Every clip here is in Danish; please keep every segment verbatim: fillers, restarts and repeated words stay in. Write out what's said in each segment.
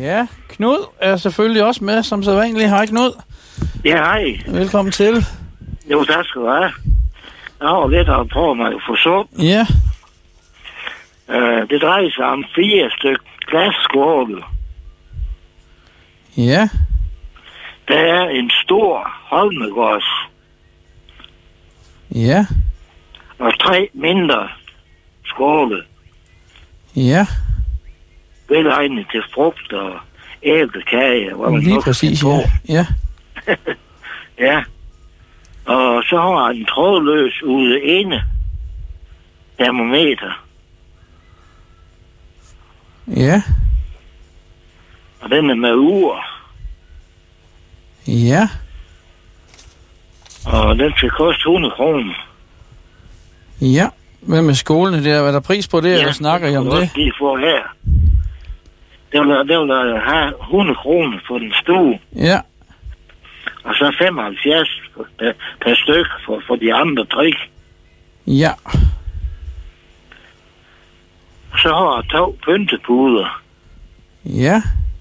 Ja, Knud er selvfølgelig også med, som sædvanligt. Hej, Knud. Ja, hej. Velkommen til. Jo, tak skal du have. Jeg har lidt at prøve mig at få så. Ja. Uh, det drejer sig om fire stykker glasskåle. Ja. Der er en stor holmegårds. Ja. Og tre mindre skåle. Ja. Velegnet til frugt og æblekage. Hvor man Lige præcis, ja. Ja. Ja. Og så har han en trådløs ude inde termometer. Ja. Og den er med ur. Ja. Og den skal koste hundrede kroner. Ja. Hvad med skolene der? Hvad er der pris på det, ja, eller snakker I om det? Ja, de får her. Det vil, det vil have hundrede kroner for den stue. Ja. Og så femoghalvfjerds per, per stykke for, for de andre tre. Ja. Så har jeg to pyntepuder. Ja.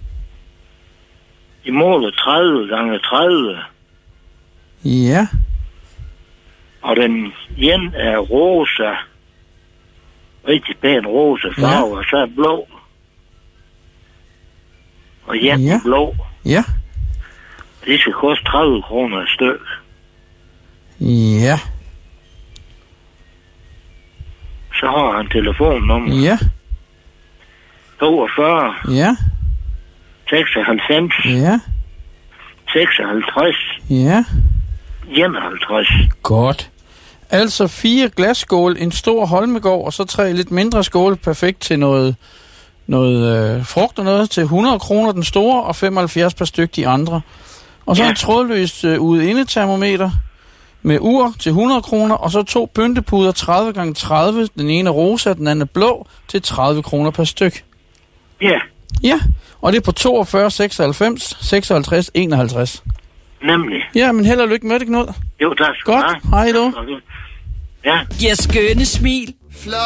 I måler tredive gange tredive. Ja. Og den ene er rosa. Rigtig pæn rosa farve, ja. Og så er blå. Og en ja. blå. Ja. Det skal koste tredive kroner et stykke. Ja. Så har han telefonnummer. Ja. toogfyrre. Ja. seksoghalvfems. Ja. seksoghalvtreds. Ja. enoghalvtreds. Godt. Altså fire glasskål, en stor holmegård, og så tre lidt mindre skåle, perfekt til noget, noget øh, frugt og noget, til hundrede kroner den store, og femoghalvfjerds per styk de andre. Og så ja. En trådløs øh, ude-inde-termometer med ur til hundrede kroner, og så to pyntepuder tredive gange tredive, den ene rosa, den anden blå, til tredive kroner per styk. Ja. Ja, og det er på toogfyrre, seksoghalvfems, seksoghalvtreds, enoghalvtreds. Nemlig. Ja, men held og lykke med det, Knud. Jo, tak. Godt. Hej du. Ja. Giver skønne smil.